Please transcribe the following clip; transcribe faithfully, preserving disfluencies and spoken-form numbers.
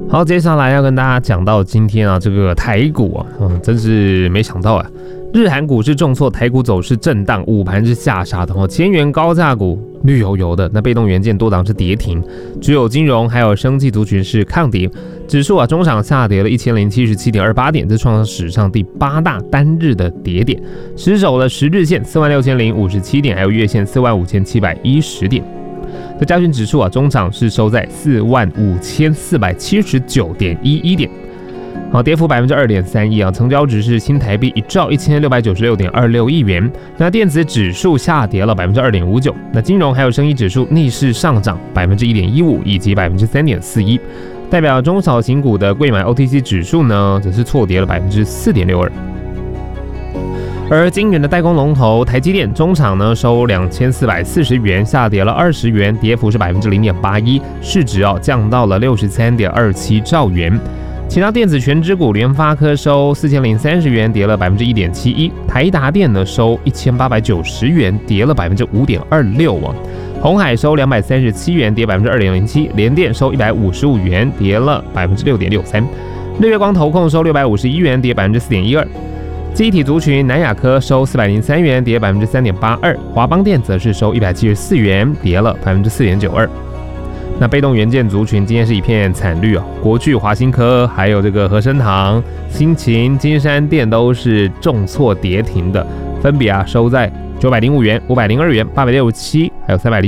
好，接下来要跟大家讲到今天啊，这个台股啊，嗯，真是没想到啊，日韩股市重挫，台股走势震荡，午盘是下杀的哦。千元高价股绿油油的，那被动元件多档是跌停，只有金融还有生技族群是抗跌。指数啊，中场下跌了一千零七十七点二八点，这创下史上第八大单日的跌点，失守了十日线四万六千零五十七点，还有月线四万五千七百一十点。这加权指数啊，中场是收在四万五千四百七十九点一一点，好，跌幅百分之二点三一啊，成交值是新台币一兆一千六百九十六点二六亿元。那电子指数下跌了百分之二点五九，那金融还有生意指数逆势上涨百分之一点一五以及百分之三点四一，代表中小型股的柜买 O T C 指数呢，则是错跌了百分之四点六二。而晶圆的代工龙头台积电中场呢收两千四百四十元，下跌了二十元，跌幅是百分之零点八一，市值哦降到了六十三点二七兆元。其他电子全指股，联发科收四千零三十元，跌了百分之一点七一；台达电呢收一千八百九十元，跌了百分之五点二六啊。鸿海收两百三十七元，跌百分之二点零七；联电收一百五十五元，跌了百分之六点六三；日月光投控收六百五十一元，跌百分之四点一二。记忆体族群，南亚科收四百零三元，跌百分之三点八二；华邦电则是收一百七十四元，跌了百分之四点九二。那被动元件族群今天是一片惨绿啊，国巨、华新科，还有这个和生堂、新秦、金山电都是重挫跌停的，分别啊收在九百零五元、五百零二元、八百六十七，还有三百零。